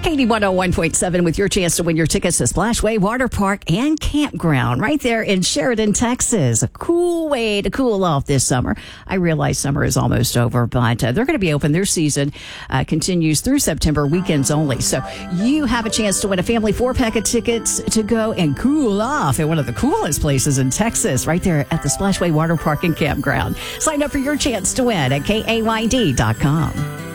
Katie 101.7 with your chance to win your tickets to Splashway Water Park and Campground right there in Sheridan, Texas. A cool way to cool off this summer. I realize summer is almost over, but they're going to be open. Their season continues through September, weekends only. So you have a chance to win a family 4-pack of tickets to go and cool off at one of the coolest places in Texas, right there at the Splashway Water Park and Campground. Sign up for your chance to win at KAYD.com.